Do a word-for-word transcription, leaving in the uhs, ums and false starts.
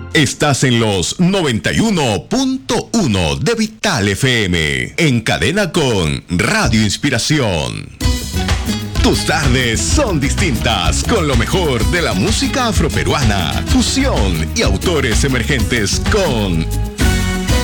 Estás en los noventa y uno punto uno de Vital F M, en cadena con Radio Inspiración. Tus tardes son distintas con lo mejor de la música afroperuana, fusión y autores emergentes con